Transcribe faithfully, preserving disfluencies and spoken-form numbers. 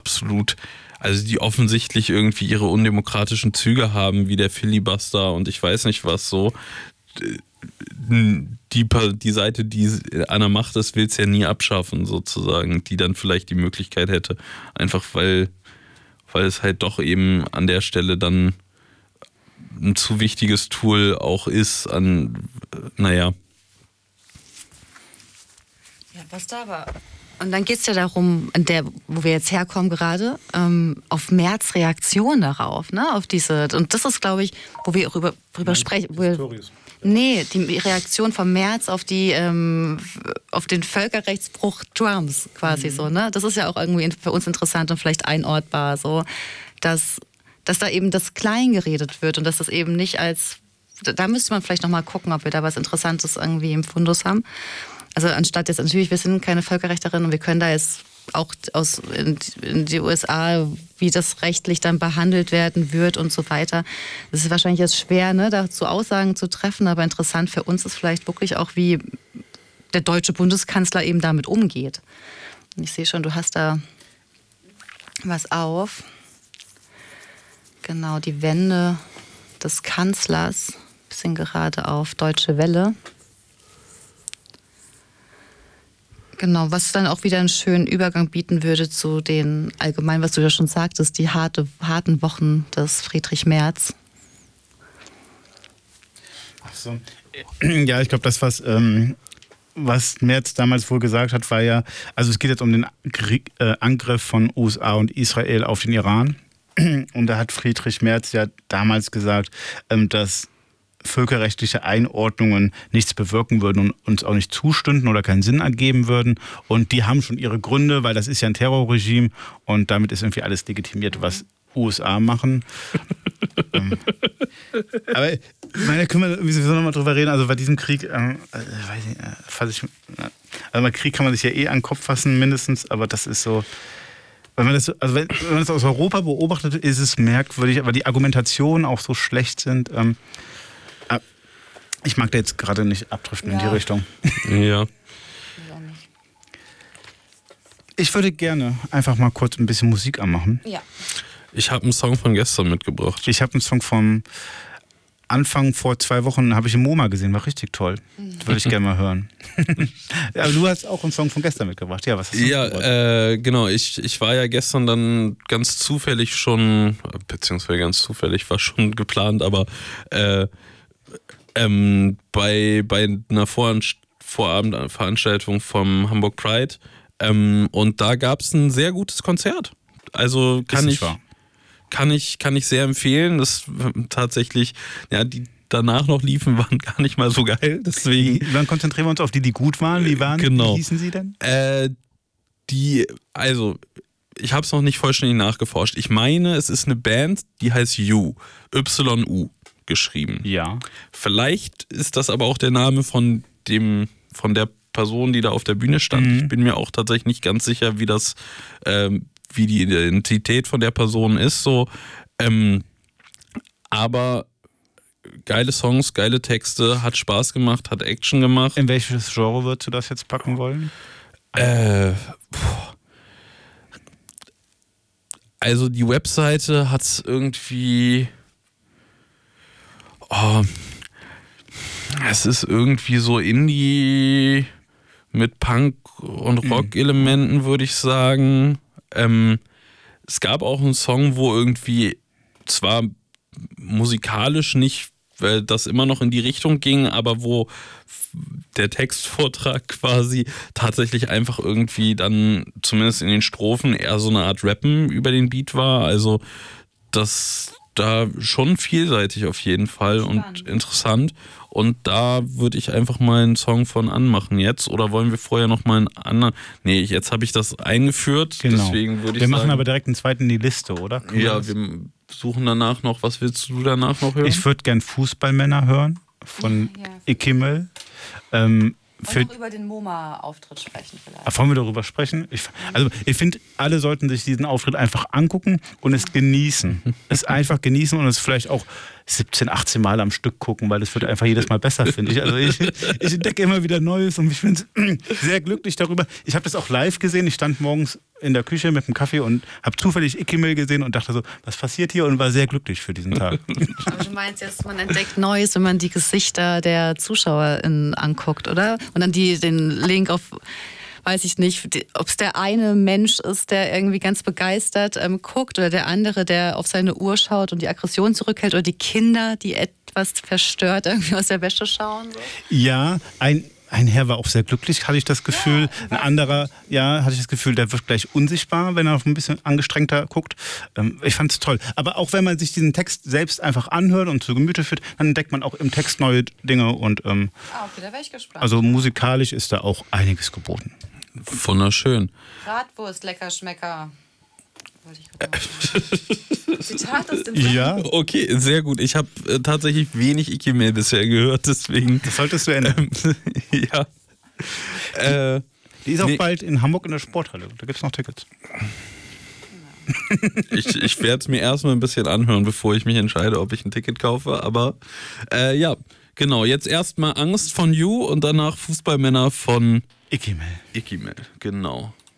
absolut, also die offensichtlich irgendwie ihre undemokratischen Züge haben, wie der Filibuster und ich weiß nicht was so. Die, die Seite, die an der Macht ist, will es ja nie abschaffen, sozusagen, die dann vielleicht die Möglichkeit hätte. Einfach weil, weil es halt doch eben an der Stelle dann ein zu wichtiges Tool auch ist an, naja. Ja, was da war. Und dann geht es ja darum, in der, wo wir jetzt herkommen gerade, ähm, auf Merz Reaktion darauf, ne, auf diese, und das ist, glaube ich, wo wir darüber sprechen. Wo wir, nee, die Reaktion von Merz auf die, ähm, auf den Völkerrechtsbruch Trumps quasi mhm. so, ne. Das ist ja auch irgendwie für uns interessant und vielleicht einordbar, so, dass, dass da eben das klein geredet wird und dass das eben nicht als, da müsste man vielleicht nochmal gucken, ob wir da was Interessantes irgendwie im Fundus haben. Also anstatt jetzt, natürlich, wir sind keine Völkerrechtlerin und wir können da jetzt auch aus in, in die U S A, wie das rechtlich dann behandelt werden wird und so weiter. Das ist wahrscheinlich jetzt schwer, ne, dazu Aussagen zu treffen, aber interessant für uns ist vielleicht wirklich auch, wie der deutsche Bundeskanzler eben damit umgeht. Und ich sehe schon, du hast da was auf. Genau, die Wende des Kanzlers, bisschen gerade auf Deutsche Welle. Genau, was dann auch wieder einen schönen Übergang bieten würde zu den allgemein, was du ja schon sagtest, die harte, harten Wochen des Friedrich Merz. Ach so. Ja, ich glaube, das, was, ähm, was Merz damals wohl gesagt hat, war ja, also es geht jetzt um den Krieg, äh, Angriff von U S A und Israel auf den Iran. Und da hat Friedrich Merz ja damals gesagt, ähm, dass völkerrechtliche Einordnungen nichts bewirken würden und uns auch nicht zustünden oder keinen Sinn ergeben würden. Und die haben schon ihre Gründe, weil das ist ja ein Terrorregime und damit ist irgendwie alles legitimiert, was U S A machen. ähm, aber meine, können wir irgendwie sowieso nochmal drüber reden, also bei diesem Krieg, ähm, äh, weiß ich, äh, fass ich, äh, also bei Krieg kann man sich ja eh an den Kopf fassen, mindestens, aber das ist so, wenn man das, also wenn, wenn man das aus Europa beobachtet, ist es merkwürdig, aber die Argumentationen auch so schlecht sind. Ähm, Ich mag da jetzt gerade nicht abdriften ja. in die Richtung. Ja. Ich würde gerne einfach mal kurz ein bisschen Musik anmachen. Ja. Ich habe einen Song von gestern mitgebracht. Ich habe einen Song vom Anfang vor zwei Wochen, habe ich im MoMA gesehen, war richtig toll. Das würde ich gerne mal hören. Aber du hast auch einen Song von gestern mitgebracht. Ja, was hast du Ja, äh, genau. Ich, ich war ja gestern dann ganz zufällig schon, beziehungsweise ganz zufällig, war schon geplant, aber äh, Ähm, bei, bei einer Vor- Vorabendveranstaltung vom Hamburg Pride ähm, und da gab es ein sehr gutes Konzert. Also kann ich, kann ich kann ich sehr empfehlen. Das tatsächlich, ja, die danach noch liefen, waren gar nicht mal so geil. Deswegen. Dann konzentrieren wir uns auf die, die gut waren. Wie waren genau. Wie hießen sie denn? Äh, die, also ich habe es noch nicht vollständig nachgeforscht. Ich meine, es ist eine Band, die heißt U, Y U. geschrieben. Ja. Vielleicht ist das aber auch der Name von dem, von der Person, die da auf der Bühne stand. Mhm. Ich bin mir auch tatsächlich nicht ganz sicher, wie das, ähm, wie die Identität von der Person ist. So, ähm, aber geile Songs, geile Texte, hat Spaß gemacht, hat Action gemacht. In welches Genre würdest du das jetzt packen wollen? Äh, also die Webseite hat es irgendwie. Oh, es ist irgendwie so Indie mit Punk- und Rock-Elementen, würde ich sagen. Ähm, es gab auch einen Song, wo irgendwie zwar musikalisch nicht, weil das immer noch in die Richtung ging, aber wo der Textvortrag quasi tatsächlich einfach irgendwie dann, zumindest in den Strophen, eher so eine Art Rappen über den Beat war. Also das da schon vielseitig auf jeden Fall und Spannend. Interessant. Und da würde ich einfach mal einen Song von anmachen jetzt. Oder wollen wir vorher noch mal einen anderen? Nee, jetzt habe ich das eingeführt. Genau. Deswegen würde ich wir machen sagen, aber direkt einen zweiten in die Liste, oder? Können ja, wir, wir suchen danach noch. Was willst du danach noch hören? Ich würde gern Fußballmänner hören von ja. Ikimel. Ähm, Und noch über den MoMA-Auftritt sprechen vielleicht. Wollen wir darüber sprechen? Ich, also ich finde, alle sollten sich diesen Auftritt einfach angucken und es genießen. Es einfach genießen und es vielleicht auch siebzehn, achtzehn Mal am Stück gucken, weil es wird einfach jedes Mal besser, finde ich. Also ich, ich entdecke immer wieder Neues und ich bin sehr glücklich darüber. Ich habe das auch live gesehen. Ich stand morgens in der Küche mit einem Kaffee und habe zufällig Ikimel gesehen und dachte so, was passiert hier? Und war sehr glücklich für diesen Tag. Aber du meinst jetzt, man entdeckt Neues, wenn man die Gesichter der ZuschauerInnen anguckt, oder? Und dann die, den Link auf, weiß ich nicht, ob es der eine Mensch ist, der irgendwie ganz begeistert ähm, guckt oder der andere, der auf seine Uhr schaut und die Aggression zurückhält oder die Kinder, die etwas verstört irgendwie aus der Wäsche schauen. So. Ja, ein... Ein Herr war auch sehr glücklich, hatte ich das Gefühl. Ein anderer, ja, hatte ich das Gefühl, der wird gleich unsichtbar, wenn er noch ein bisschen angestrengter guckt. Ich fand es toll. Aber auch wenn man sich diesen Text selbst einfach anhört und zu Gemüte führt, dann entdeckt man auch im Text neue Dinge. Und, ähm, ah, okay, da wäre ich gespannt. Also musikalisch ist da auch einiges geboten. Wunderschön. Bratwurst, lecker Schmecker. Wollte ich Zitat aus dem Song. Ja. Okay, sehr gut. Ich habe äh, tatsächlich wenig Ikimel bisher gehört, deswegen. Das solltest du ändern. Ähm, ja. Äh, Die ist auch nee. bald in Hamburg in der Sporthalle. Da gibt es noch Tickets. Ich, ich werde es mir erstmal ein bisschen anhören, bevor ich mich entscheide, ob ich ein Ticket kaufe. Aber äh, ja, genau. Jetzt erstmal Angst von You und danach Fußballmänner von Ikimel. Ikimel. Genau.